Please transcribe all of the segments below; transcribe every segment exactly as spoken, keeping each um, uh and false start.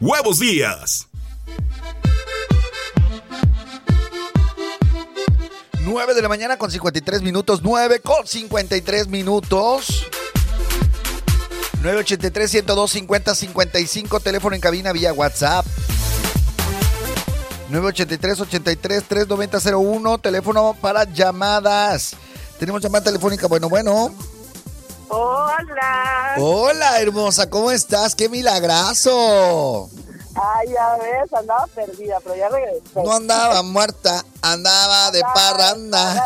Huevos Díaz. nueve de la mañana con cincuenta y tres minutos. nueve con cincuenta y tres minutos. nueve ochenta y tres, ciento dos, cincuenta, cincuenta y cinco. Teléfono en cabina vía WhatsApp. nueve ochenta y tres, ochenta y tres, trescientos noventa, cero uno. Teléfono para llamadas. Tenemos llamada telefónica. Bueno, bueno. Hola. Hola, hermosa. ¿Cómo estás? ¡Qué milagrazo! Ay, ya ves, andaba perdida, pero ya regresé. No andaba muerta, andaba de parranda.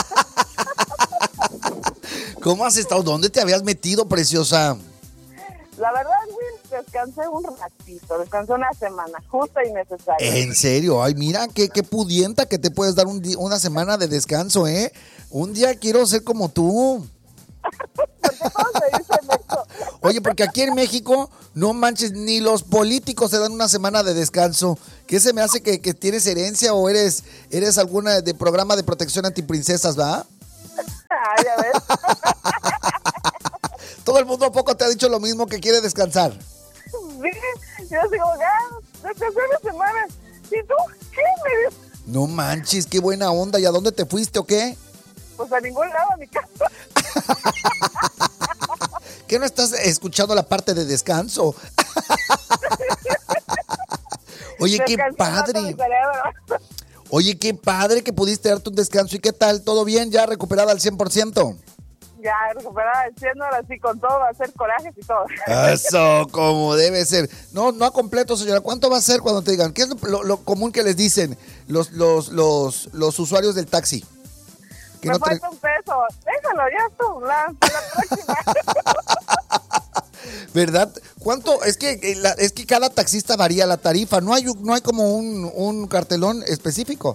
¿Cómo has estado? ¿Dónde te habías metido, preciosa? La verdad, güey, descansé un ratito, descansé una semana, justa y necesaria. ¿En serio? Ay, mira, qué, qué pudienta que te puedes dar un día, una semana de descanso, ¿eh? Un día quiero ser como tú. ¿Por qué todos me dicen eso? Oye, porque aquí en México, no manches, ni los políticos se dan una semana de descanso. ¿Qué se me hace que, que tienes herencia o eres eres alguna de programa de protección antiprincesas, va? Ay, ya ves. Todo el mundo a poco te ha dicho lo mismo, que quiere descansar. Sí, yo digo, ya, descansé una semana. ¿Y tú qué me dices? No manches, qué buena onda. ¿Y a dónde te fuiste o qué? Pues a ningún lado, a mi casa. ¿Qué no estás escuchando la parte de descanso? Oye, qué padre. Oye, qué padre que pudiste darte un descanso. ¿Y qué tal? ¿Todo bien? ¿Ya recuperada al cien por ciento? Ya, recuperada el cien, ahora sí, con todo, va a ser corajes y todo. Eso, como debe ser. No, no a completo, señora. ¿Cuánto va a ser cuando te digan? ¿Qué es lo, lo, lo común que les dicen los, los, los, los usuarios del taxi? Me no falta te... un peso. Déjalo, ya tú, la, la próxima. ¿Verdad? ¿Cuánto? Es que la, es que cada taxista varía la tarifa. No hay no hay como un, un cartelón específico.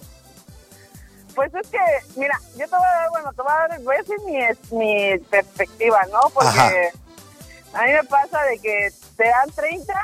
Pues es que, mira, yo te voy a dar, bueno, te voy a dar, voy a decir mi, mi perspectiva, ¿no? Porque Ajá. a mí me pasa de que te dan treinta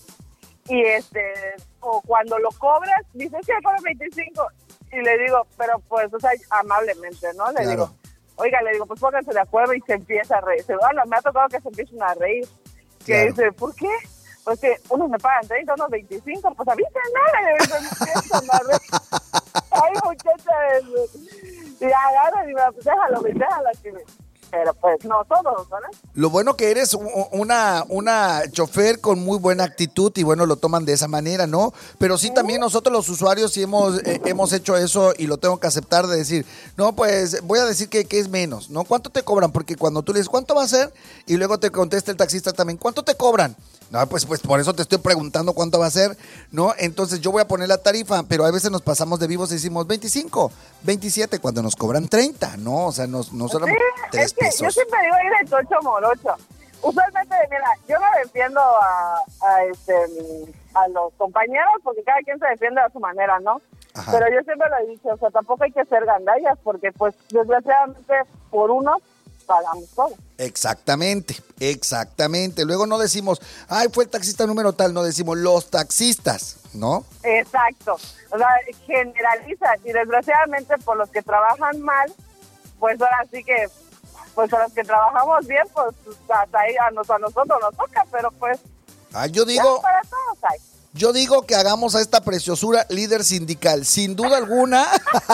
y este, o cuando lo cobras, dices que cobras veinticinco. Y le digo, pero pues, o sea, amablemente, ¿no? Le claro. digo, oiga, le digo, pues pónganse de acuerdo y se empieza a reír. Bueno, me ha tocado que se empiecen a reír. Que claro. dice, ¿por qué? Pues que unos me pagan treinta, unos veinticinco, pues avísenme, le digo, empiezan a reír. Ay, muchachas, y agarran y me pues, déjalo, déjalo que me... Pero pues no todos, ¿verdad? Lo bueno que eres una, una chofer con muy buena actitud y bueno, lo toman de esa manera, ¿no? Pero sí, también nosotros los usuarios sí hemos, eh, hemos hecho eso y lo tengo que aceptar de decir, no, pues voy a decir que, que es menos, ¿no? ¿Cuánto te cobran? Porque cuando tú le dices, ¿cuánto va a ser? Y luego te contesta el taxista también, ¿cuánto te cobran? No, pues, pues por eso te estoy preguntando cuánto va a ser, ¿no? Entonces yo voy a poner la tarifa, pero a veces nos pasamos de vivos y decimos veinticinco, veintisiete, cuando nos cobran treinta, ¿no? O sea, nos, nos son sí, tres es que pesos. Yo siempre digo ir de tocho morocho. Usualmente, mira, yo no defiendo a, a, este, a los compañeros porque cada quien se defiende a su manera, ¿no? Ajá. Pero yo siempre lo he dicho, o sea, tampoco hay que ser gandallas porque, pues, desgraciadamente, por uno pagamos todo. Exactamente, exactamente. Luego no decimos, ay, fue el taxista número tal, no decimos los taxistas, ¿no? Exacto. O sea, generalizan y desgraciadamente por los que trabajan mal, pues ahora sí que, pues a los que trabajamos bien, pues hasta ahí a, nos, a nosotros nos toca, pero pues... Ah, yo digo... para todos hay. Yo digo que hagamos a esta preciosura líder sindical, sin duda alguna.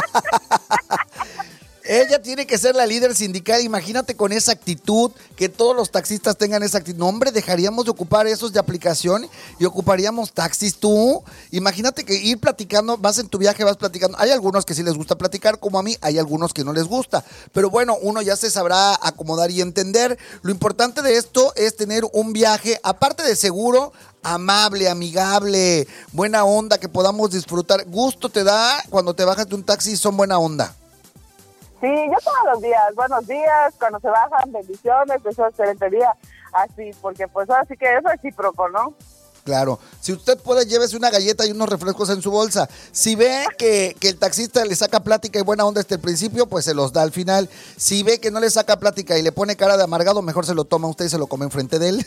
Ella tiene que ser la líder sindical. Imagínate con esa actitud, que todos los taxistas tengan esa actitud. No, hombre, dejaríamos de ocupar esos de aplicación y ocuparíamos taxis tú. Imagínate que ir platicando, vas en tu viaje, vas platicando. Hay algunos que sí les gusta platicar, como a mí, hay algunos que no les gusta. Pero bueno, uno ya se sabrá acomodar y entender. Lo importante de esto es tener un viaje, aparte de seguro, amable, amigable, buena onda, que podamos disfrutar. Gusto te da cuando te bajas de un taxi y son buena onda. Sí, yo todos los días, buenos días, cuando se bajan, bendiciones, eso es excelente día, así, porque pues así que eso es recíproco, ¿no? Claro, si usted puede, llévese una galleta y unos refrescos en su bolsa. Si ve que, que el taxista le saca plática y buena onda desde el principio, pues se los da al final. Si ve que no le saca plática y le pone cara de amargado, mejor se lo toma usted y se lo come enfrente de él.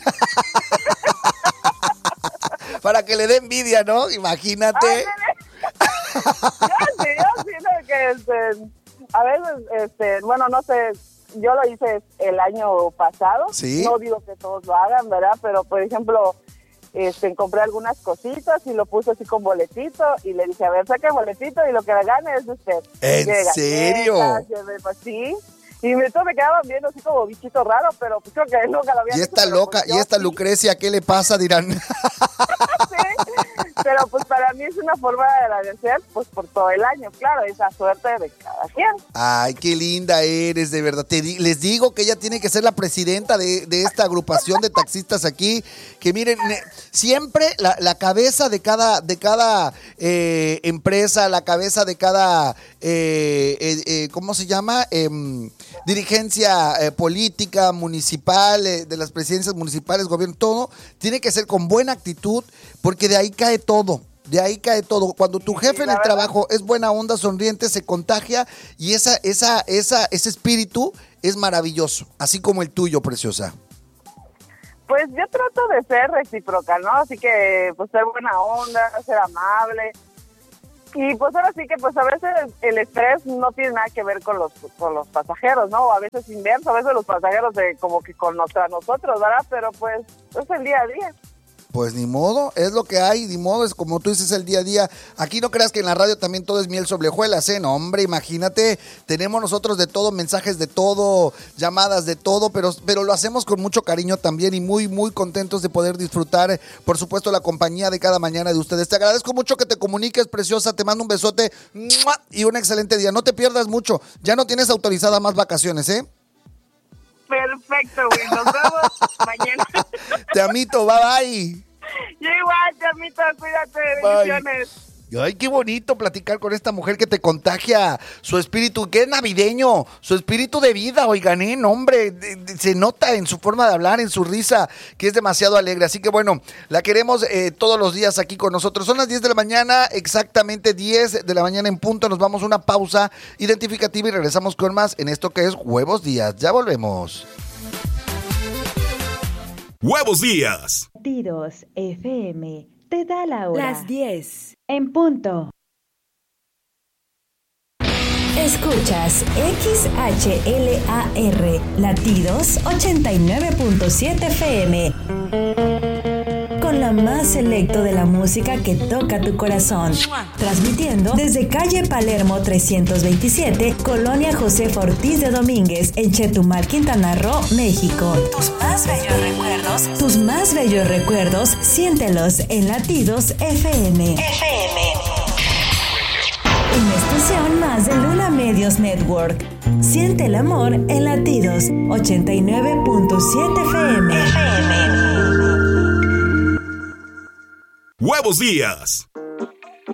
Para que le dé envidia, ¿no? Imagínate. Ay, yo sí, yo sí, no, que este... A veces, este, bueno, no sé, yo lo hice el año pasado. ¿Sí? No digo que todos lo hagan, ¿verdad? Pero, por ejemplo, este, compré algunas cositas y lo puse así con boletito y le dije, a ver, saque el boletito y lo que la gane es de usted. ¿En Llegué, serio? Llegué, pues, sí. Y me, todos me quedaban viendo así como bichito raro, pero pues creo que nunca lo había Y visto. esta loca, pues, y esta sí. Lucrecia, ¿qué le pasa? Dirán. Sí, pero pues para mí es una forma de agradecer pues por todo el año, claro, esa suerte de cada quien. Ay, qué linda eres, de verdad. Te di- les digo que ella tiene que ser la presidenta de, de esta agrupación de taxistas aquí. Que miren, ne- siempre la, la cabeza de cada, de cada eh, empresa, la cabeza de cada, eh, eh, eh, ¿cómo se llama? Em, dirigencia eh, política, municipal, eh, de las presidencias municipales, gobierno, todo, tiene que ser con buena actitud, porque de ahí cae todo. De ahí cae todo. Cuando tu jefe Sí, en la el verdad. trabajo es buena onda, sonriente, se contagia y esa, esa, esa, ese espíritu es maravilloso, así como el tuyo, preciosa. Pues yo trato de ser recíproca, ¿no? Así que pues ser buena onda, ser amable. Y pues ahora sí que pues a veces el estrés no tiene nada que ver con los con los pasajeros, ¿no? O a veces inverso, a veces los pasajeros de, como que con contra nosotros, ¿verdad? Pero pues es el día a día. Pues ni modo, es lo que hay, ni modo, es como tú dices el día a día. Aquí no creas que en la radio también todo es miel sobre hojuelas, ¿eh? No, hombre, imagínate, tenemos nosotros de todo, mensajes de todo, llamadas de todo, pero, pero lo hacemos con mucho cariño también y muy, muy contentos de poder disfrutar, por supuesto, la compañía de cada mañana de ustedes. Te agradezco mucho que te comuniques, preciosa, te mando un besote ¡mua! Y un excelente día. No te pierdas mucho, ya no tienes autorizada más vacaciones, ¿eh? Perfecto, güey. Nos vemos mañana. Te amito, bye bye. Yo igual, Chamito, cuídate, Bye. bendiciones. Ay, qué bonito platicar con esta mujer que te contagia su espíritu, que es navideño, su espíritu de vida, oigan, ¿eh? No, hombre, de- de- se nota en su forma de hablar, en su risa, que es demasiado alegre. Así que bueno, la queremos eh, todos los días aquí con nosotros. Son las diez de la mañana, exactamente diez de la mañana en punto. Nos vamos a una pausa identificativa y regresamos con más en esto que es Huevos Días. Ya volvemos. Huevos Días. Latidos F M te da la hora. Las diez. En punto. Escuchas X H L A R Latidos ochenta y nueve punto siete F M. Con la más selecto de la música que toca tu corazón. Transmitiendo desde calle Palermo trescientos veintisiete, Colonia José Ortiz de Domínguez, en Chetumal, Quintana Roo, México. Tus más bellos recuerdos, tus más bellos recuerdos, siéntelos en Latidos F M. F M. Una estación más de Luna Medios Network. Siente el amor en Latidos ochenta y nueve punto siete F M. F M. Huevos Días.